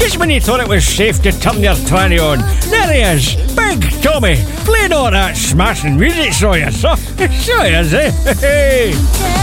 just when you thought it was safe to turn your tranny on, there he is, Big Tommy, playing all that smashing music, so you is, eh?